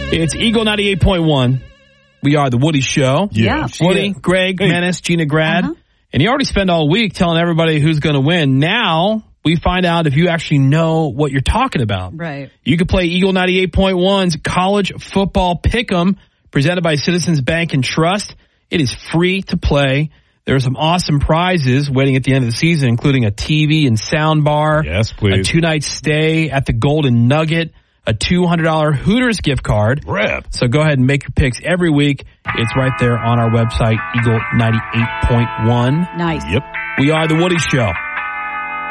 It's Eagle 98.1. We are the Woody Show. Yeah. Woody, Greg, Menace, Gina Grad. Uh-huh. And you already spent all week telling everybody who's going to win. Now we find out if you actually know what you're talking about. Right. You could play Eagle 98.1's College Football Pick'em, presented by Citizens Bank and Trust. It is free to play. There are some awesome prizes waiting at the end of the season, including a TV and sound bar. Yes, please. A 2-night stay at the Golden Nugget. A $200 Hooters gift card. Rip. So go ahead and make your picks every week. It's right there on our website, Eagle 98.1. Nice. Yep. We are the Woody Show.